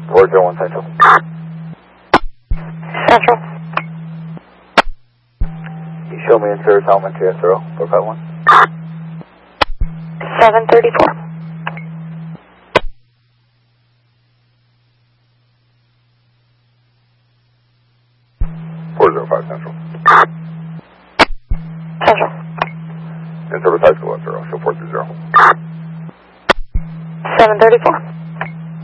401 Central. Central. You show me in service elementary SRO, 451. 734. 405 Central. Central. In service high school SRO, show 430. 734.